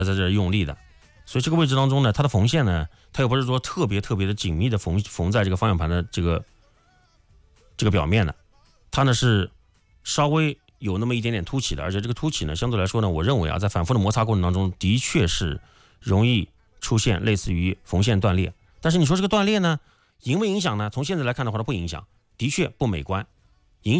在这用力的，所以这个位置当中呢，它的缝线呢，它又不是说特别的紧密的缝在这个方向盘的这个表面的，它呢是稍微有那么一点点凸起的，而且这个凸起呢，相对来说呢，我认为啊，在反复的摩擦过程当中，的确是容易出现类似于缝线断裂。但是你说这个断裂呢，影不影响呢？从现在来看的话，它不影响，的确不美观。